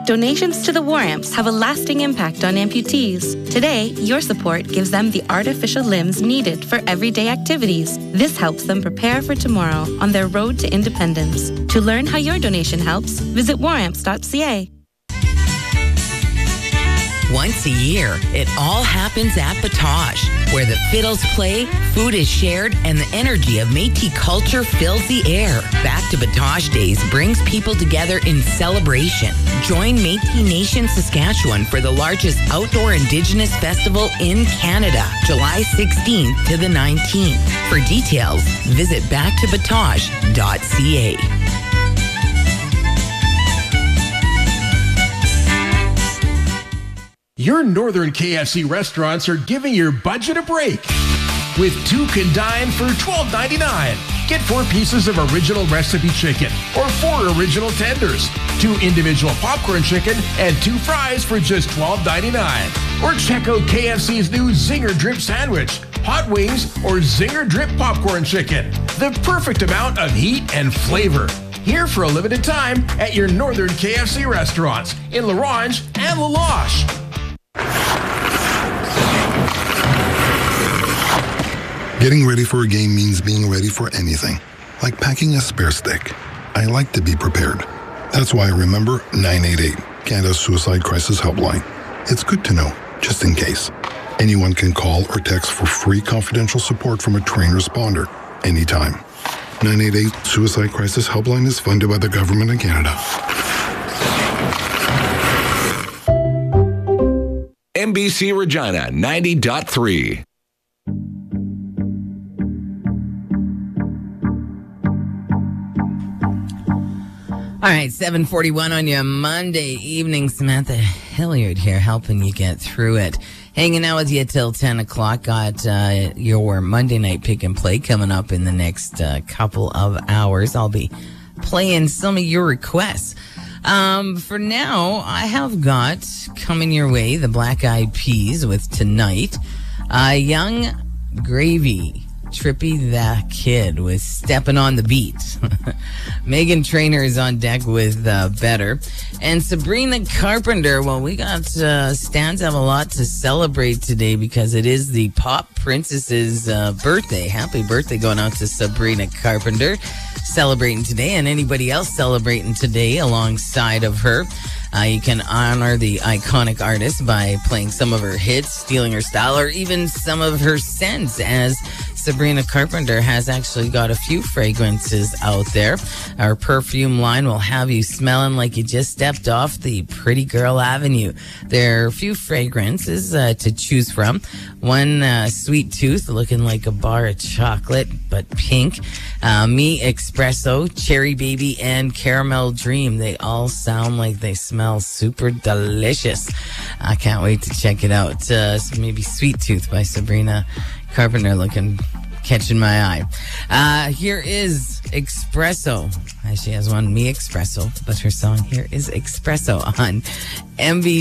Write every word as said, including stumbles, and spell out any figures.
Donations to the War Amps have a lasting impact on amputees. Today, your support gives them the artificial limbs needed for everyday activities. This helps them prepare for tomorrow on their road to independence. To learn how your donation helps, visit war amps dot c a. Once a year, it all happens at Batage, where the fiddles play, food is shared, and the energy of Métis culture fills the air. Back to Batage Days brings people together in celebration. Join Métis Nation Saskatchewan for the largest outdoor Indigenous festival in Canada, July sixteenth to the nineteenth. For details, visit back to batage dot c a. Your Northern K F C restaurants are giving your budget a break. With two can dine for twelve ninety-nine. Get four pieces of original recipe chicken or four original tenders, two individual popcorn chicken, and two fries for just twelve ninety-nine. Or check out K F C's new Zinger Drip Sandwich, hot wings, or Zinger Drip Popcorn Chicken. The perfect amount of heat and flavor. Here for a limited time at your Northern K F C restaurants in La Ronge and La Loche. Getting ready for a game means being ready for anything, like packing a spare stick. I like to be prepared. That's why I remember nine eight eight, Canada's Suicide Crisis Helpline. It's good to know, just in case. Anyone can call or text for free confidential support from a trained responder anytime. nine eight eight Suicide Crisis Helpline is funded by the Government of Canada. N B C Regina ninety point three. All right, seven forty-one on your Monday evening. Samantha Hilliard here helping you get through it. Hanging out with you till ten o'clock. Got uh, your Monday night pick and play coming up in the next uh, couple of hours. I'll be playing some of your requests. Um, for now, I have got coming your way the Black Eyed Peas with Tonight. Uh, Young Gravy. Trippy the Kid with Stepping on the Beat. Megan Trainor is on deck with uh, Better. And Sabrina Carpenter, well, we got uh, Stans have a lot to celebrate today because it is the pop princess's uh, birthday. Happy birthday going out to Sabrina Carpenter, celebrating today, and anybody else celebrating today alongside of her. Uh, you can honor the iconic artist by playing some of her hits, stealing her style, or even some of her scents, as Sabrina Carpenter has actually got a few fragrances out there. Our perfume line will have you smelling like you just stepped off the Pretty Girl Avenue. There are a few fragrances uh, to choose from. One, uh, Sweet Tooth, looking like a bar of chocolate, but pink. Uh, Me Espresso, Cherry Baby, and Caramel Dream. They all sound like they smell super delicious. I can't wait to check it out. Uh, maybe Sweet Tooth by Sabrina Carpenter looking, catching my eye. Uh, here is Espresso. She has one, Me Espresso, but her song here is Espresso on M B C.